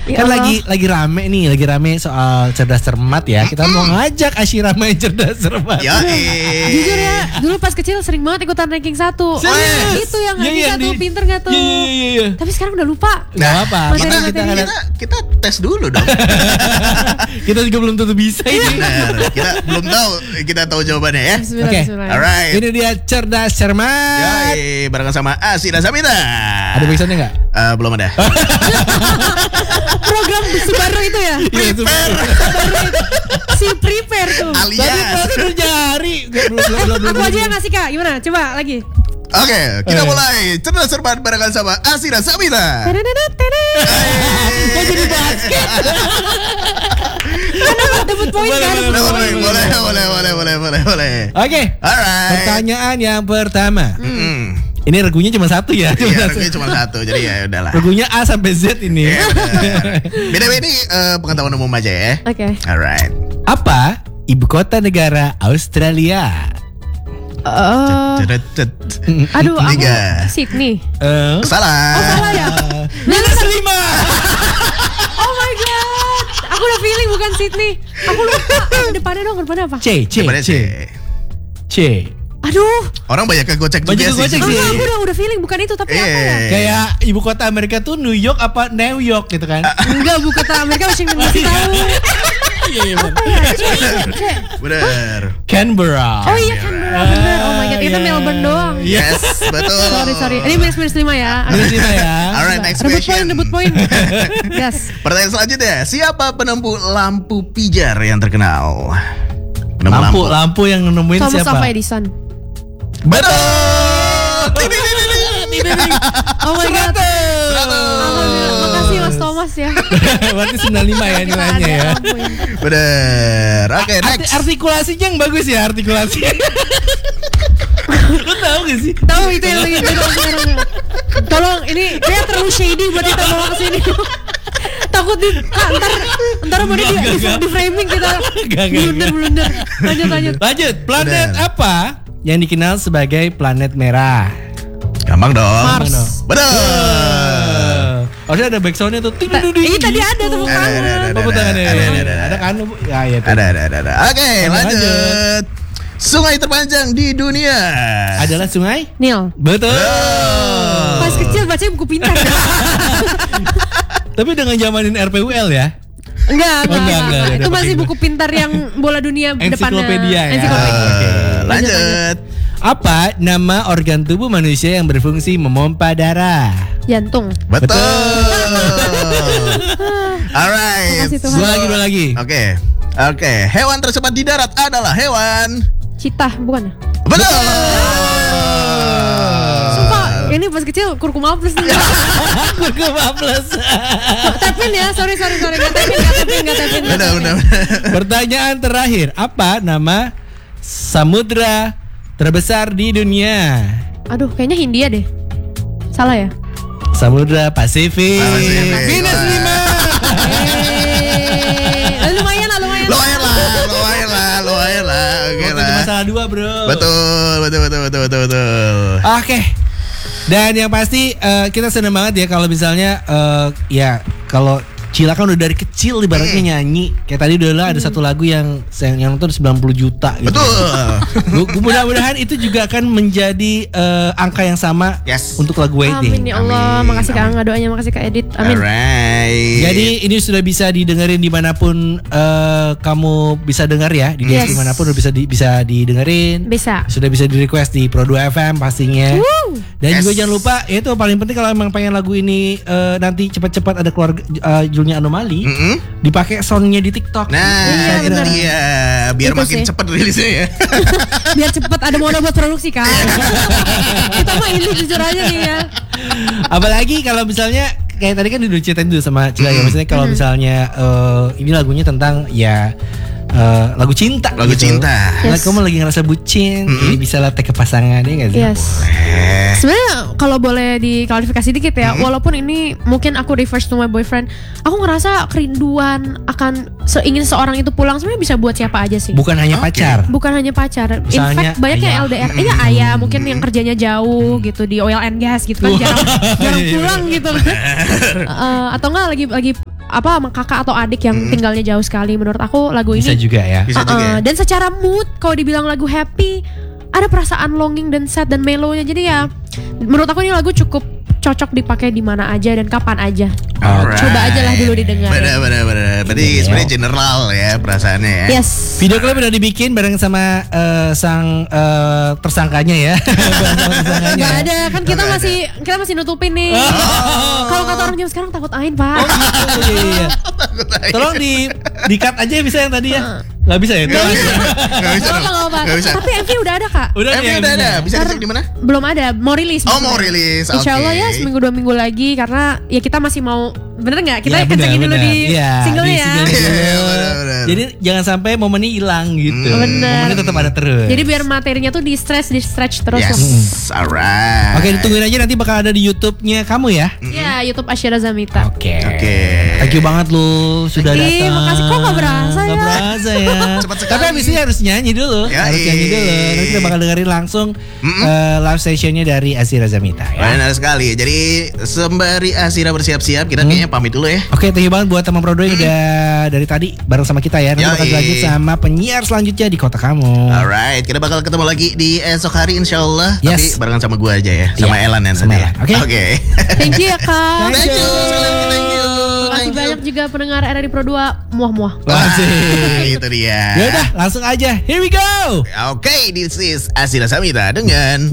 Ya Kan Allah. lagi rame soal cerdas cermat ya. Kita mau ngajak Asyira main cerdas cermat. Ya, Jujur ya, dulu pas kecil sering banget ikutan ranking 1. Serius? Itu yang Iya, ranking 1 di- pinter gak tuh? Iya. Tapi sekarang udah lupa. Gak apa. Materi-materi. kita tes dulu dong. Kita juga belum tentu bisa ini. Benar, kita belum tahu, kita tahu jawabannya ya. Bismillah, Oke. bismillah. Alright. Ini dia cerdas cermat. Yoi, barengan sama Asi dan Samita. Ada backsoundnya nggak? Belum ada. Program Subaru itu ya? Iya, itu. Si prepare tuh. Tadi Alias. baru udah nyari. Aku aja yang ngasih Kak, gimana? Coba lagi. Oke, kita mulai cerdas cermat barengan sama Asi dan Samita. Kok jadi basket? Kan dapat debut poin kan? Boleh. Oke. Alright. Pertanyaan yang pertama. Ini regunya cuma satu ya. Iya, harganya cuma satu, jadi ya udahlah. Regunya A sampai Z ini. Iya, benar. Beda-beda ini pengetahuan umum aja ya. Oke. Alright. Apa ibu kota negara Australia? Aduh, aku Tiga. Sydney. Salah. Salah ya? Minus 5. Oh my god. Aku udah feeling bukan Sydney. Aku lupa. Depannya dong, depannya apa? C. Coba deh, C. Aduh. Orang banyak kegocek juga Banyak kegocek sih. sih. Aku udah feeling bukan itu, tapi apa ya? Kayak ibu kota Amerika tuh New York apa New York gitu kan? Enggak, buku kota Amerika Washington DC tahu. Iya, Apa ya? C. Bener. Canberra. Oh iya, Canberra bener. Oh my god, itu Melbourne doang. Yes, betul. Sorry. Ini minus 5 ya. Minus 5 ya. Alright, next Debut question. poin. Yes. Pertanyaan selanjutnya, siapa penempuh lampu pijar yang terkenal? Penemu Lampu yang nemuin Thomas siapa? Alva Edison. Betul. Oh my god. 100. Alhamdulillah. Makasih Mas Thomas ya. Berarti 95 ya nilainya ya. Bener. Oke, next. Artikulasinya yang bagus ya, artikulasi. Lu tahu gak sih? Tahu itu yang lagi viral sekarang. Tolong, ini kayak terlalu shady buat kita bawa ke sini. Takut ntar mau di framing kita. Blunder. Lanjut. Planet Bener. apa yang dikenal sebagai planet merah? Gampang dong. Mars. Bener. Harusnya ada backsoundnya tuh. Ini tadi ada tepuk tangan. Tepuk tangan ya. Ada kan? Ya, ya. Ada. Oke, lanjut. Sungai terpanjang di dunia Adalah sungai? Nil. Betul. Pas kecil bacanya buku pintar. Tapi dengan zamanin RPUL ya. Enggak. enggak. Itu Udah masih pakai buku pintar yang bola dunia depannya. Ensiklopedia ya. Ensiklopedia. Oke. Lanjut. Apa nama organ tubuh manusia yang berfungsi memompa darah? Jantung. Betul. Alright. Makasih Tuhan. Dua lagi. Oke. Hewan tercepat di darat adalah hewan. Citah, bukan ya? Betul. Sumpah, ini pas kecil kurkuma plus nih. Kurkuma plus. Tapin ya, sorry. Gak tapin. Benar. Pertanyaan terakhir, apa nama samudra terbesar di dunia? Aduh, kayaknya Hindia deh. Salah ya? Samudra Pasifik. Minus 5. Lumayan lah. Lumayan lah. Oke Waktu lah. masalah 2 bro. Betul. Oke. Dan yang pasti kita seneng banget ya kalau misalnya ya kalau Cila kan udah dari kecil ibaratnya nyanyi. Kayak tadi udah ada satu lagu yang nonton 90 juta gitu. Betul. Mudah-mudahan itu juga akan menjadi angka yang sama Yes. untuk lagu Waiting. Amin ya Allah. Amin. Makasih Kak Angga doanya, makasih Kak Edit. Amin. Alright. Jadi ini sudah bisa didengerin dimanapun kamu bisa dengar ya di Yes. dimanapun udah bisa didengerin. Bisa. Sudah bisa di request di Pro 2 FM pastinya. Woo. Dan Yes. juga jangan lupa itu paling penting kalau emang pengen lagu ini nanti cepat-cepat ada keluar judulnya Anomali, dipakai soundnya di TikTok. Nah, Iya, itu benar. dia. Biar Itu makin sih. cepat rilisnya ya. Biar cepet ada modal buat produksi Kak. Kita mah ini jujur aja nih ya. Apalagi kalau misalnya kayak tadi kan udah ceritain dulu sama Cila ya, maksudnya kalau misalnya ini lagunya tentang ya lagu cinta. Lagu cinta. Nah, Yes. kamu lagi ngerasa bucin, jadi bisa latih ke pasangan ya nggak sih? Yes. Sebenarnya kalau boleh diklarifikasi dikit ya, walaupun ini mungkin aku refers to my boyfriend, aku ngerasa kerinduan akan ingin seorang itu pulang sebenarnya bisa buat siapa aja sih. Bukan hanya pacar. Bukan hanya pacar. In Misalnya fact banyak yang ayah. LDR. Iya ayah mungkin yang kerjanya jauh gitu di oil and gas gitu kan jarang Iya, pulang gitu. Atau enggak lagi apa sama kakak atau adik yang tinggalnya jauh sekali. Menurut aku lagu ini Bisa juga ya. Bisa juga ya. dan secara mood kalau dibilang lagu happy ada perasaan longing dan sad dan mellow-nya. Jadi ya menurut aku ini lagu cukup cocok dipakai di mana aja dan kapan aja. Alright. Coba aja lah dulu didengar. Benar. Berarti sebenarnya general ya perasaannya ya. Yes. Video klip udah dibikin bareng sama sang tersangkanya ya. Bareng sama tersangkanya. Gak ada kan kita masih nutupin nih. Kalau kata orang zaman sekarang takut ain pak. Iya. Tolong di cut aja bisa yang tadi ya. Nggak bisa ya? Nggak bisa. Nggak apa. Nggak bisa. Tapi MV udah ada kak. Udah MV ya, udah ada. Bisa dicek di mana? Belum ada. Mau rilis. Oh mau rilis. Insya Allah ya Oke. seminggu 2 minggu lagi karena ya kita masih mau bener nggak kita Ya, kencengin dulu benar. di Iya, singlenya di ya. singlenya dulu. Iya, benar. Jadi jangan sampai momennya hilang gitu. Benar. Momennya tetap ada terus. Jadi biar materinya tuh di stretch terus. Yes, alright. Oke, ditungguin aja nanti bakal ada di YouTube-nya kamu ya. Ya YouTube Asyira Zamita. Oke. Oke. Thank you banget lu sudah Ih, datang. makasih. Kok nggak berasa ya? Nggak berasa ya. Cepat sekali. Tapi abis ini harus nyanyi dulu. Ya, Harus nyanyi dulu. Nanti kita bakal dengerin langsung live sessionnya dari Asyira Zamita ya. Benar sekali. Jadi sembari Asyira bersiap-siap, kita kayaknya pamit dulu ya. Oke, thank you banget buat teman Prodo yang udah dari tadi bareng sama kita ya. Nanti bakal Yoi. lanjut sama penyiar selanjutnya di kota kamu. Alright, kita bakal ketemu lagi di esok hari insyaallah. Yes. Tapi barengan sama gua aja ya, sama Iya, Elan yang sama tadi. Elan. Oke. Oke. Thank you ya kak. Thank Thank you. Sekali lagi thank you. Terima kasih banyak juga pendengar RRI Pro 2 muah-muah. Wah, itu dia. Ya udah, langsung aja. Here we go. Oke, this is Asyira Zamita dengan